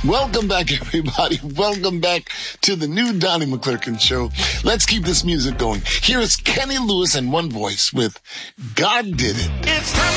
Welcome back, everybody. Welcome back to the new Donnie McClurkin Show. Let's keep this music going. Here is Kenny Lewis and One Voice with God Did It. It's time.